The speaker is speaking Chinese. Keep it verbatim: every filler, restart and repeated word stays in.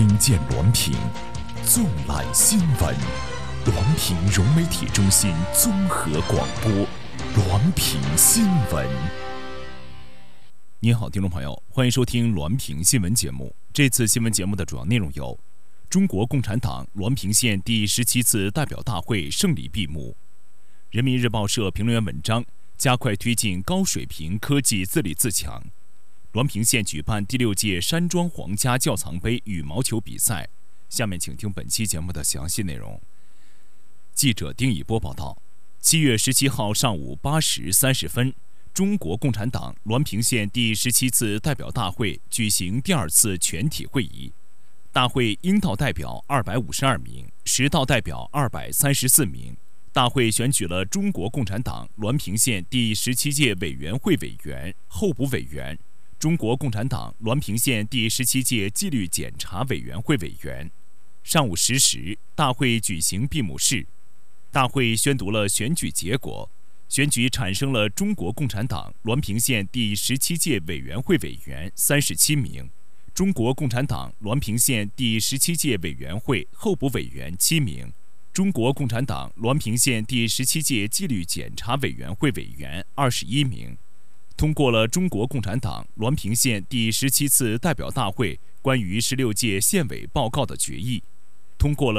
听见滦平，纵览新闻。滦平融媒体中心综合广播，滦平新闻。您好，听众朋友，欢迎收听滦平新闻节目。这次新闻节目的主要内容有：中国共产党滦平县第十七次代表大会胜利闭幕；人民日报社评论员文章：加快推进高水平科技自立自强。滦平县举办第六届山庄皇家窖藏杯羽毛球比赛。下面请听本期节目的详细内容。记者丁以波报道，七月十七号上午八时三十分，中国共产党滦平县第十七次代表大会举行第二次全体会议。大会应道代表二百五十二名，实道代表二百三十四名。大会选举了中国共产党滦平县第十七届委员会委员、候补委员。中国共产党滦平县第十七届纪律检查委员会委员。上午十时，大会举行闭幕式。大会宣读了选举结果，选举产生了中国共产党滦平县第十七届委员会委员三十七名，中国共产党滦平县第十七届委员会候补委员七名，中国共产党滦平县第十七届纪律检查委员会委员二十一名。通过了中国共产党滦平县第十七次代表大会关于十六届县委报告的决议，通过了